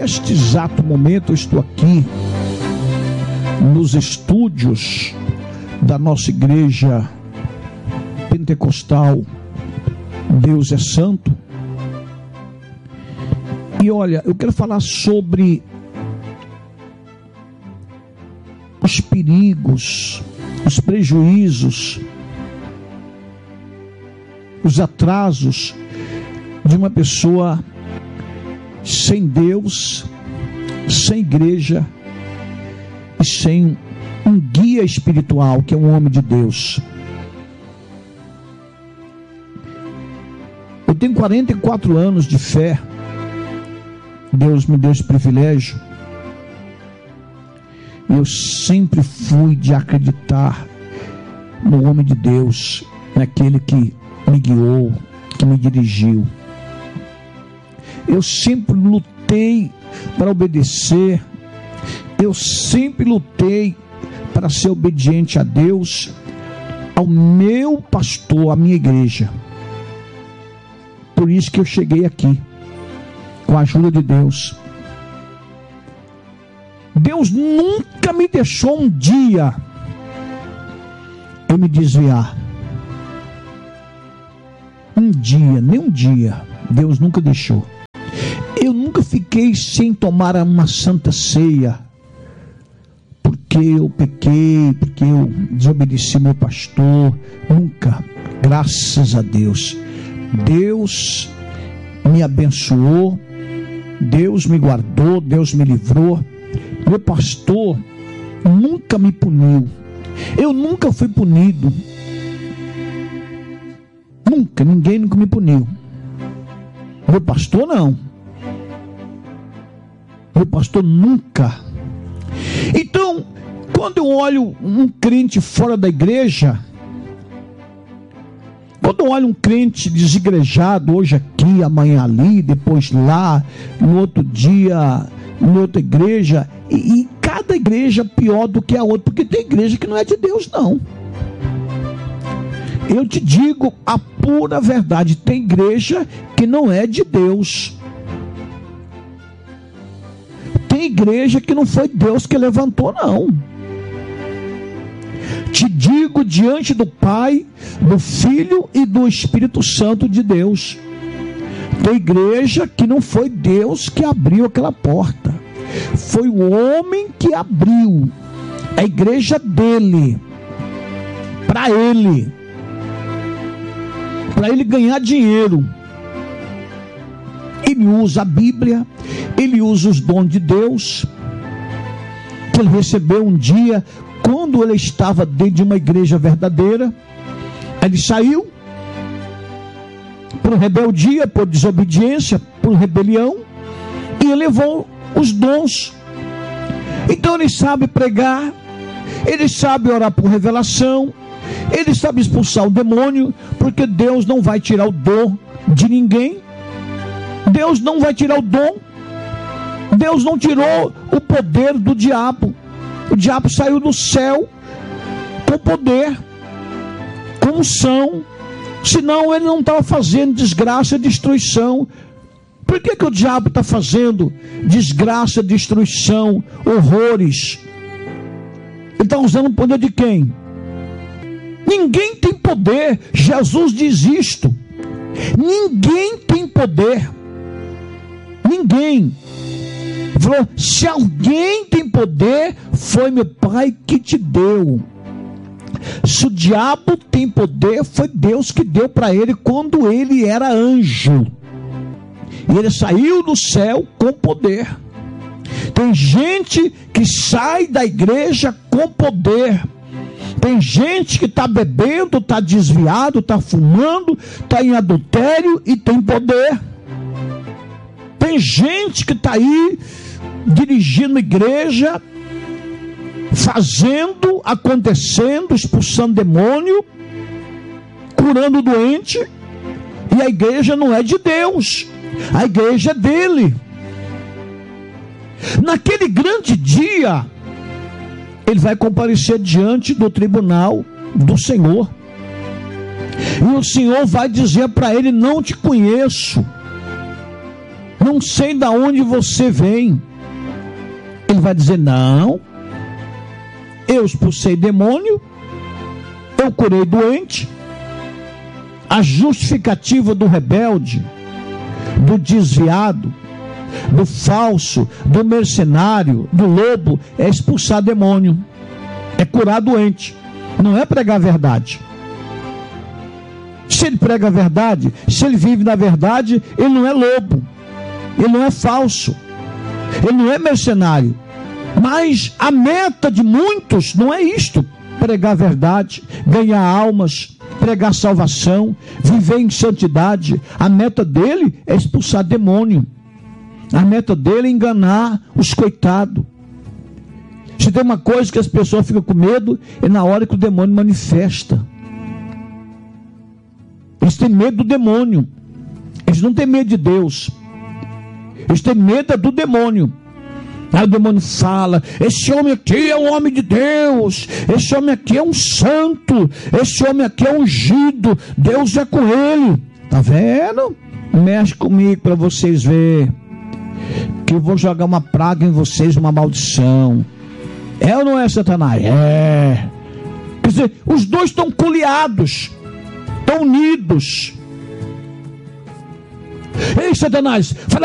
neste exato momento eu estou aqui nos estúdios da nossa igreja pentecostal Deus é Santo. E olha, eu quero falar sobre os perigos, os prejuízos, os atrasos de uma pessoa sem Deus, sem igreja e sem um guia espiritual, que é um homem de Deus. Eu tenho 44 anos de fé. Deus me deu esse privilégio. Eu sempre fui de acreditar no homem de Deus, naquele que me guiou, que me dirigiu. Eu sempre lutei para obedecer. Eu sempre lutei para ser obediente a Deus, ao meu pastor, à minha igreja. Por isso que eu cheguei aqui, com a ajuda de Deus. Deus nunca me deixou um dia eu me desviar. Um dia, nem um dia, Deus nunca deixou. Eu nunca fiquei sem tomar uma santa ceia, porque eu pequei, porque eu desobedeci meu pastor. Nunca, graças a Deus. Deus me abençoou, Deus me guardou, Deus me livrou. Meu pastor nunca me puniu. Eu nunca fui punido. Nunca, ninguém nunca me puniu. Meu pastor não. Meu pastor nunca. Então, quando eu olho um crente fora da igreja, quando eu olho um crente desigrejado, hoje aqui, amanhã ali, depois lá, no outro dia, em outra igreja, e cada igreja pior do que a outra, porque tem igreja que não é de Deus, não. Eu te digo a pura verdade, tem igreja que não é de Deus. Tem igreja que não foi Deus que levantou, não. Te digo diante do Pai, do Filho e do Espírito Santo de Deus. Tem igreja que não foi Deus que abriu aquela porta. Foi o homem que abriu a igreja dele, para ele ganhar dinheiro. Ele usa a Bíblia, ele usa os dons de Deus, que ele recebeu um dia, quando ele estava dentro de uma igreja verdadeira. Ele saiu por rebeldia, por desobediência, por rebelião, e ele levou os dons. Então ele sabe pregar, ele sabe orar por revelação, ele sabe expulsar o demônio, porque Deus não vai tirar o dom de ninguém. Deus não vai tirar o dom. Deus não tirou o poder do diabo. O diabo saiu do céu com poder, com unção. Senão ele não estava fazendo desgraça e destruição. Por que o diabo está fazendo desgraça, destruição, horrores? Ele está usando o poder de quem? Ninguém tem poder. Jesus diz isto. Ninguém tem poder. Ninguém. Ele falou: se alguém tem poder, foi meu Pai que te deu. Se o diabo tem poder, foi Deus que deu para ele quando ele era anjo. E ele saiu do céu com poder. Tem gente que sai da igreja com poder. Tem gente que está bebendo, está desviado, está fumando, está em adultério e tem poder. Tem gente que está aí dirigindo igreja, fazendo, acontecendo, expulsando demônio, curando doente, e a igreja não é de Deus, a igreja é dele. Naquele grande dia, ele vai comparecer diante do tribunal do Senhor, e o Senhor vai dizer para ele: não te conheço, não sei de onde você vem. Ele vai dizer: não, eu expulsei demônio, eu curei doente. A justificativa do rebelde, do desviado, do falso, do mercenário, do lobo, é expulsar demônio, é curar doente, não é pregar a verdade. Se ele prega a verdade, se ele vive na verdade, ele não é lobo, ele não é falso, ele não é mercenário. Mas a meta de muitos não é isto: pregar a verdade, ganhar almas, pregar salvação, viver em santidade. A meta dele é expulsar demônio. A meta dele é enganar os coitados. Se tem uma coisa que as pessoas ficam com medo, é na hora que o demônio manifesta. Eles têm medo do demônio. Eles não têm medo de Deus. Eles têm medo do demônio. Aí o demônio fala: esse homem aqui é um homem de Deus, esse homem aqui é um santo, esse homem aqui é ungido, Deus é com ele. Tá vendo? Mexe comigo para vocês verem que eu vou jogar uma praga em vocês, uma maldição. É ou não é, Satanás? É. Quer dizer, os dois estão coliados, estão unidos. Ei, Satanás, fala